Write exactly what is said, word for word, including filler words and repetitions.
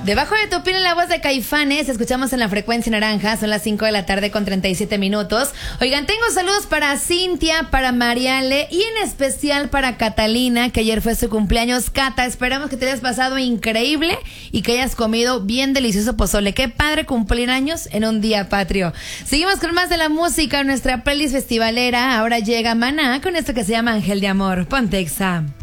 Debajo de tu piel, en la voz de Caifanes, escuchamos en la frecuencia naranja, son las cinco de la tarde con treinta y siete minutos. Oigan, tengo saludos para Cintia, para Mariale y en especial para Catalina, que ayer fue su cumpleaños. Cata, esperamos que te hayas pasado increíble y que hayas comido bien delicioso pozole. Qué padre cumplir años en un día patrio. Seguimos con más de la música, nuestra playlist festivalera. Ahora llega Maná con esto que se llama Ángel de Amor. Ponte Exa.